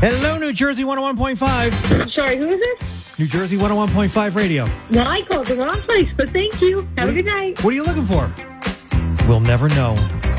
Hello, New Jersey 101.5. Sorry, who is this? New Jersey 101.5 radio. Well, I called the wrong place, but thank you. Have a good night. What are you looking for? We'll never know.